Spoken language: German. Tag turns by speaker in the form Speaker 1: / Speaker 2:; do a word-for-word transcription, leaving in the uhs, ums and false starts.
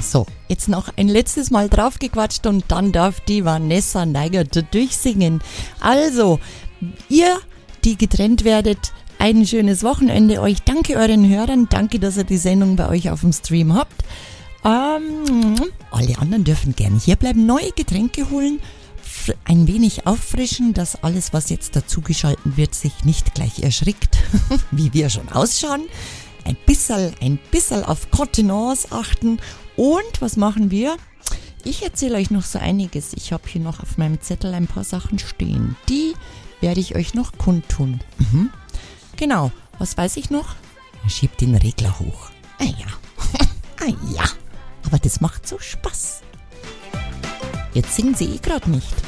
Speaker 1: So, jetzt noch ein letztes Mal draufgequatscht und dann darf die Vanessa Neigert durchsingen. Also, ihr, die getrennt werdet, ein schönes Wochenende euch. Danke euren Hörern, danke, dass ihr die Sendung bei euch auf dem Stream habt. Ähm, alle anderen dürfen gerne hierbleiben, neue Getränke holen, ein wenig auffrischen, dass alles, was jetzt dazugeschalten wird, sich nicht gleich erschrickt, wie wir schon ausschauen. Ein bisschen, ein bisschen auf Kontenance achten. Und was machen wir? Ich erzähle euch noch so einiges. Ich habe hier noch auf meinem Zettel ein paar Sachen stehen. Die werde ich euch noch kundtun. Mhm. Genau. Was weiß ich noch? Schiebt den Regler hoch. Ah ja. ah ja. Aber das macht so Spaß. Jetzt singen sie eh gerade nicht.